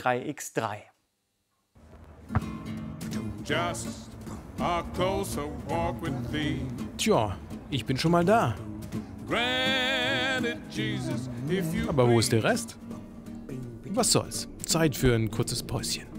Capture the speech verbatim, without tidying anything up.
drei X drei. Just a closer walk with thee. Tja, ich bin schon mal da. Granted, Jesus, if you Aber wo ist der Rest? Was soll's? Zeit für ein kurzes Päuschen.